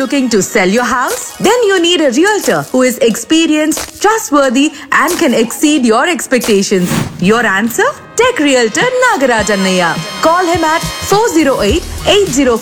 looking to sell your house? Then you need a realtor who is experienced, trustworthy, and can exceed your expectations. Your answer? Tech Realtor Nagaraj Annaiya. Call him at 408 805